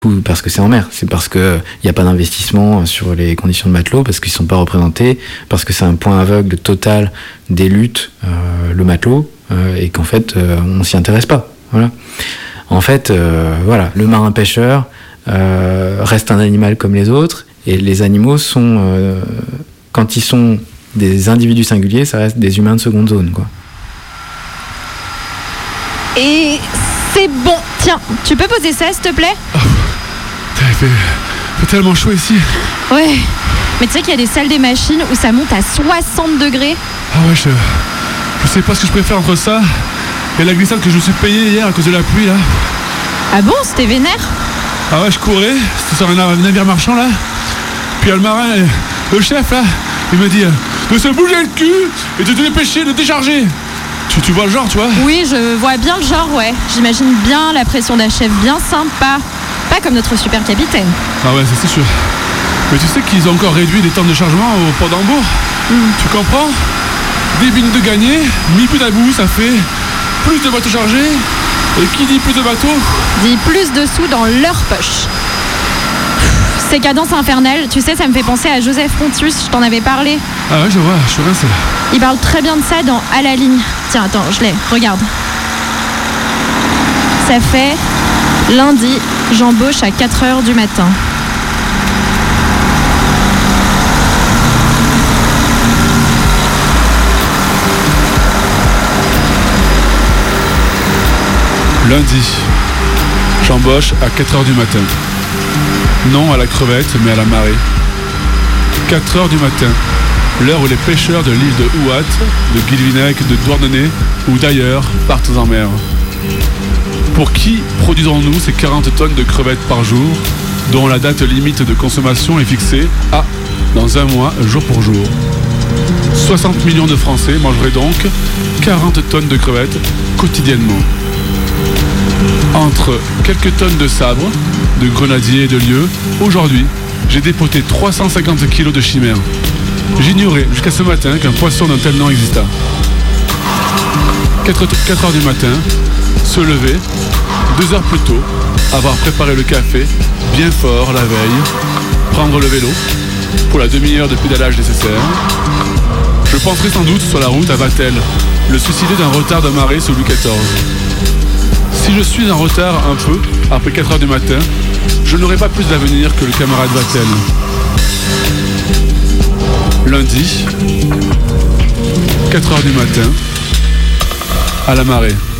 ou parce que c'est en mer, c'est parce que il n'y a pas d'investissement sur les conditions de matelot, parce qu'ils ne sont pas représentés, parce que c'est un point aveugle total des luttes, le matelot, et qu'en fait on s'y intéresse pas. Voilà. En fait, voilà, le marin pêcheur reste un animal comme les autres, et les animaux sont, quand ils sont des individus singuliers, ça reste des humains de seconde zone, quoi. Et c'est bon. Tiens, tu peux poser ça, s'il te plaît ? Il fait tellement chaud ici. Ouais. Mais tu sais qu'il y a des salles des machines où ça monte à 60 degrés. Ah ouais, je sais pas ce que je préfère entre ça et la glissade que je me suis payée hier à cause de la pluie, là. Ah bon, c'était vénère ? Ah ouais, je courais, c'était sur un navire marchand, là. Puis il y a le marin, le chef, là, il me dit de se bouger le cul et de te dépêcher, de décharger. Tu vois le genre, tu vois ? Oui, je vois bien le genre, ouais. J'imagine bien la pression d'un chef bien sympa. Pas comme notre super capitaine. Ah ouais, ça c'est sûr. Mais tu sais qu'ils ont encore réduit les temps de chargement au port d'Hambourg. Tu comprends ? Des bines de gagner, mis plus à bout, ça fait plus de bateaux chargés. Et qui dit plus de bateaux dit plus de sous dans leur poche. Ces cadences infernales, tu sais, ça me fait penser à Joseph Pontius, je t'en avais parlé. Ah ouais, je vois, je suis rincé là. Il parle très bien de ça dans À la ligne. Tiens, attends, je l'ai, regarde. Ça fait lundi, j'embauche à 4h du matin. Lundi, j'embauche à 4h du matin. Non à la crevette, mais à la marée. 4h du matin, l'heure où les pêcheurs de l'île de Ouat, de Guilvinec, de Douarnenez ou d'ailleurs partent en mer. Pour qui produisons-nous ces 40 tonnes de crevettes par jour, dont la date limite de consommation est fixée à dans un mois, jour pour jour. 60 millions de Français mangeraient donc 40 tonnes de crevettes quotidiennement. Entre quelques tonnes de sabres, de grenadiers et de lieux, aujourd'hui, j'ai dépoté 350 kilos de chimères. J'ignorais jusqu'à ce matin qu'un poisson d'un tel nom existât. 4 heures du matin, se lever, 2 heures plus tôt, avoir préparé le café, bien fort la veille, prendre le vélo, pour la demi-heure de pédalage nécessaire. Je penserai sans doute sur la route à Vatel, le suicider d'un retard de marée sous Louis XIV. Si je suis en retard un peu, après 4 heures du matin, je n'aurai pas plus d'avenir que le camarade Vatel. Lundi, 4 heures du matin, à la marée.